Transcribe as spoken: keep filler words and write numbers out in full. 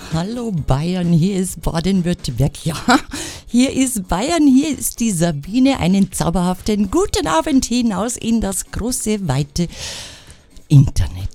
Hallo Bayern, hier ist Baden-Württemberg. Ja, hier ist Bayern, hier ist die Sabine. Einen zauberhaften guten Abend hinaus in das große, weite Internet.